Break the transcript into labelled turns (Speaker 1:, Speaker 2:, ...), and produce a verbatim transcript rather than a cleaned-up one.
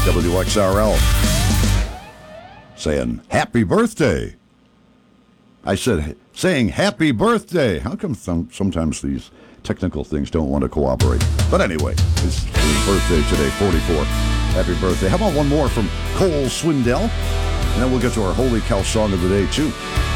Speaker 1: W X R L. Saying happy birthday. I said, saying happy birthday. How come some, sometimes these technical things don't want to cooperate? But anyway, it's his birthday today, forty-four. Happy birthday. How about one more from Cole Swindell? And then we'll get to our Holy Cow song of the day, too.